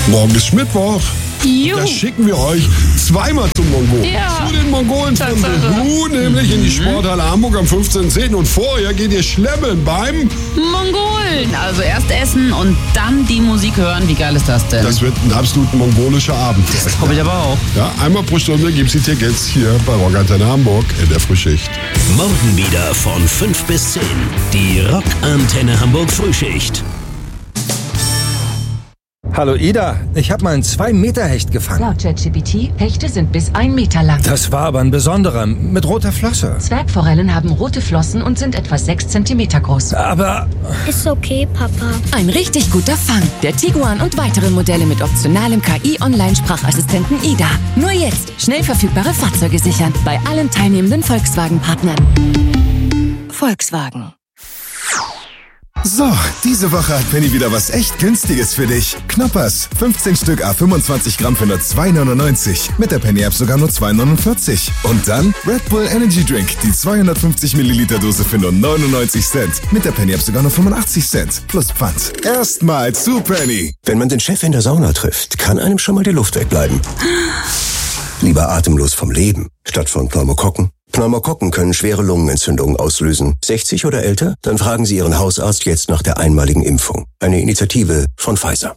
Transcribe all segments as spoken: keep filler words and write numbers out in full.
Morgen ist Mittwoch. Juhu. Da schicken wir euch zweimal zum Mongol. Ja. Zu den Mongolen von Behu, nämlich in die Sporthalle Hamburg am fünfzehnten zehnten Und vorher geht ihr schlemmen beim Mongolen. Also erst essen und dann die Musik hören. Wie geil ist das denn? Das wird ein absolut mongolischer Abend. Das glaube ich aber auch. Ja, einmal pro Stunde gibt es die Tickets hier bei Rockantenne Hamburg in der Frühschicht. Morgen wieder von fünf bis zehn. Die Rockantenne Hamburg Frühschicht. Hallo Ida, ich habe mal einen zwei Meter Hecht gefangen. Laut ChatGPT, Hechte sind bis ein Meter lang. Das war aber ein besonderer, mit roter Flosse. Zwergforellen haben rote Flossen und sind etwa sechs Zentimeter groß. Aber... Ist okay, Papa. Ein richtig guter Fang. Der Tiguan und weitere Modelle mit optionalem K I-Online-Sprachassistenten Ida. Nur jetzt schnell verfügbare Fahrzeuge sichern. Bei allen teilnehmenden Volkswagen-Partnern. Volkswagen. So, diese Woche hat Penny wieder was echt Günstiges für dich. Knoppers, fünfzehn Stück à fünfundzwanzig Gramm für nur zwei neunundneunzig. Mit der Penny-App sogar nur zwei neunundvierzig. Und dann Red Bull Energy Drink, die zweihundertfünfzig Milliliter Dose für nur neunundneunzig Cent. Mit der Penny-App sogar nur fünfundachtzig Cent. Plus Pfand. Erstmal zu Penny. Wenn man den Chef in der Sauna trifft, kann einem schon mal die Luft wegbleiben. Lieber atemlos vom Leben, statt von Pneumokokken. Pneumokokken können schwere Lungenentzündungen auslösen. sechzig oder älter? Dann fragen Sie Ihren Hausarzt jetzt nach der einmaligen Impfung. Eine Initiative von Pfizer.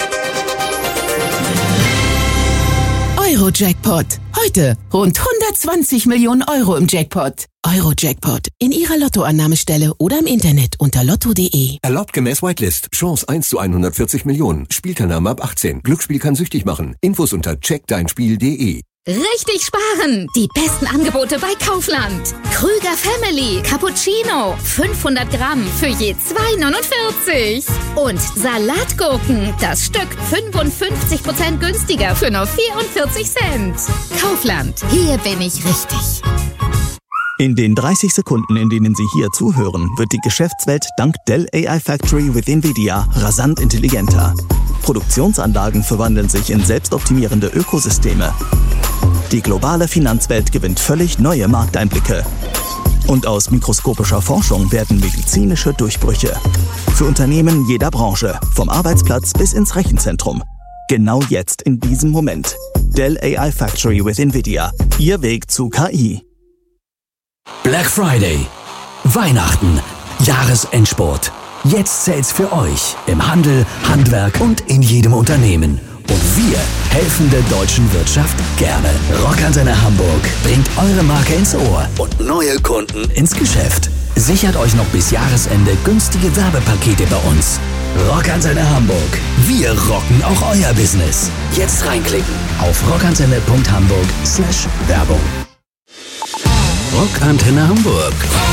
Euro-Jackpot. Heute rund hundertzwanzig Millionen Euro im Jackpot. Euro-Jackpot. In Ihrer Lottoannahmestelle oder im Internet unter lotto punkt de. Erlaubt gemäß Whitelist. Chance eins zu hundertvierzig Millionen. Spielteilnahme ab achtzehn. Glücksspiel kann süchtig machen. Infos unter check dein spiel punkt de. Richtig sparen! Die besten Angebote bei Kaufland. Krüger Family Cappuccino. fünfhundert Gramm für je zwei neunundvierzig. Und Salatgurken. Das Stück fünfundfünfzig Prozent günstiger für nur vierundvierzig Cent. Kaufland. Hier bin ich richtig. In den dreißig Sekunden, in denen Sie hier zuhören, wird die Geschäftswelt dank Dell A I Factory with NVIDIA rasant intelligenter. Produktionsanlagen verwandeln sich in selbstoptimierende Ökosysteme. Die globale Finanzwelt gewinnt völlig neue Markteinblicke. Und aus mikroskopischer Forschung werden medizinische Durchbrüche. Für Unternehmen jeder Branche, vom Arbeitsplatz bis ins Rechenzentrum. Genau jetzt in diesem Moment. Dell A I Factory with NVIDIA. Ihr Weg zu K I. Black Friday, Weihnachten, Jahresendspurt. Jetzt zählt's für euch im Handel, Handwerk und in jedem Unternehmen. Und wir helfen der deutschen Wirtschaft gerne. Rockantenne Hamburg bringt eure Marke ins Ohr und neue Kunden ins Geschäft. Sichert euch noch bis Jahresende günstige Werbepakete bei uns. Rockantenne Hamburg. Wir rocken auch euer Business. Jetzt reinklicken auf rockantenne punkt hamburg slash Werbung. Rockantenne Hamburg.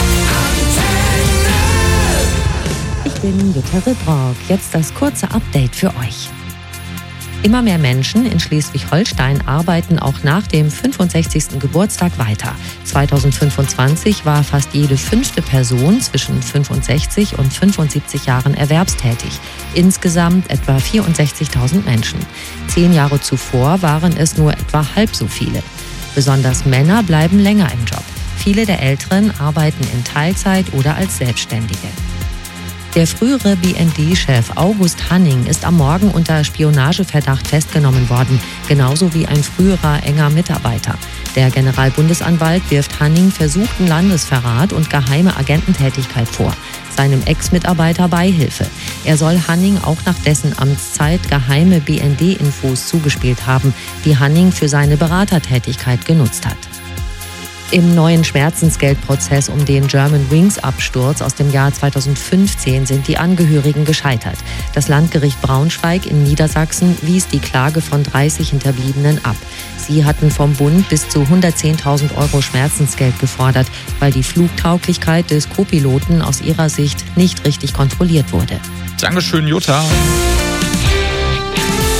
Ich bin Jutta Rittrock. Jetzt das kurze Update für euch. Immer mehr Menschen in Schleswig-Holstein arbeiten auch nach dem fünfundsechzigsten Geburtstag weiter. zweitausendfünfundzwanzig war fast jede fünfte Person zwischen fünfundsechzig und fünfundsiebzig Jahren erwerbstätig. Insgesamt etwa vierundsechzigtausend Menschen. Zehn Jahre zuvor waren es nur etwa halb so viele. Besonders Männer bleiben länger im Job. Viele der Älteren arbeiten in Teilzeit oder als Selbstständige. Der frühere B N D-Chef August Hanning ist am Morgen unter Spionageverdacht festgenommen worden, genauso wie ein früherer enger Mitarbeiter. Der Generalbundesanwalt wirft Hanning versuchten Landesverrat und geheime Agententätigkeit vor, seinem Ex-Mitarbeiter Beihilfe. Er soll Hanning auch nach dessen Amtszeit geheime B N D-Infos zugespielt haben, die Hanning für seine Beratertätigkeit genutzt hat. Im neuen Schmerzensgeldprozess um den Germanwings-Absturz aus dem Jahr zweitausendfünfzehn sind die Angehörigen gescheitert. Das Landgericht Braunschweig in Niedersachsen wies die Klage von dreißig Hinterbliebenen ab. Sie hatten vom Bund bis zu hundertzehntausend Euro Schmerzensgeld gefordert, weil die Flugtauglichkeit des Co-Piloten aus ihrer Sicht nicht richtig kontrolliert wurde. Dankeschön, Jutta.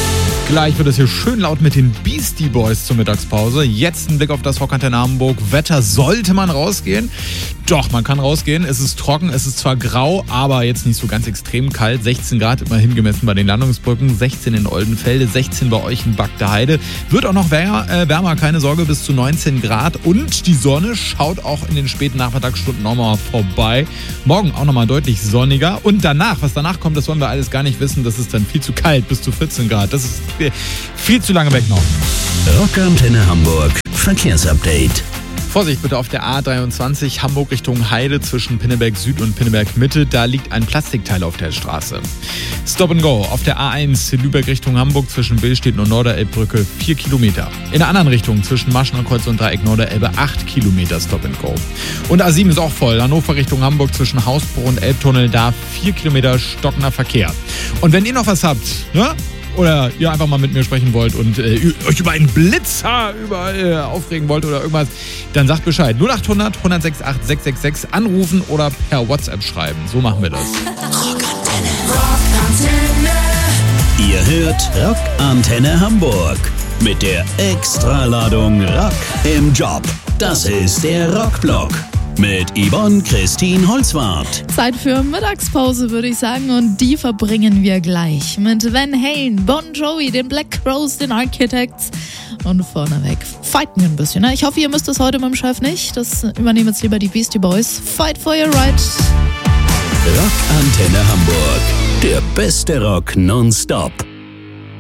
Gleich wird es hier schön laut mit den Beastie Boys zur Mittagspause. Jetzt ein Blick auf das Rockantenne Hamburg. Wetter, sollte man rausgehen? Doch, man kann rausgehen. Es ist trocken, es ist zwar grau, aber jetzt nicht so ganz extrem kalt. sechzehn Grad immerhin gemessen bei den Landungsbrücken, sechzehn in Oldenfelde, sechzehn bei euch in Bagde Heide. Wird auch noch wär, äh, wärmer, keine Sorge, bis zu neunzehn Grad. Und die Sonne schaut auch in den späten Nachmittagsstunden nochmal vorbei. Morgen auch nochmal deutlich sonniger. Und danach, was danach kommt, das wollen wir alles gar nicht wissen. Das ist dann viel zu kalt, bis zu vierzehn Grad. Das ist viel, viel zu lange weg noch. Rockantenne Hamburg Verkehrsupdate. Vorsicht bitte auf der A dreiundzwanzig Hamburg Richtung Heide zwischen Pinneberg Süd und Pinneberg Mitte. Da liegt ein Plastikteil auf der Straße. Stop and Go auf der A eins Lübeck Richtung Hamburg zwischen Billstetten und Norderelbbrücke vier Kilometer. In der anderen Richtung zwischen Maschenkreuz und Dreieck Norderelbe acht Kilometer Stop and Go. Und A sieben ist auch voll. Hannover Richtung Hamburg zwischen Hausbruch und Elbtunnel, da vier Kilometer stockender Verkehr. Und wenn ihr noch was habt, ne? Oder ihr einfach mal mit mir sprechen wollt und äh, euch über einen Blitzer über, äh, aufregen wollt oder irgendwas, dann sagt Bescheid. null acht hundert, hundertsechs acht sechs sechs sechs anrufen oder per WhatsApp schreiben. So machen wir das. Rockantenne. Rockantenne. Ihr hört Rockantenne Hamburg mit der Extraladung Rock im Job. Das ist der Rockblock. Mit Yvonne Christine Holzwarth. Zeit für Mittagspause, würde ich sagen. Und die verbringen wir gleich mit Van Halen, Bon Jovi, den Black Crowes, den Architects. Und vorneweg fighten wir ein bisschen. Ich hoffe, ihr müsst es heute mit dem Chef nicht. Das übernehmen jetzt lieber die Beastie Boys. Fight for your right. Rockantenne Hamburg. Der beste Rock nonstop.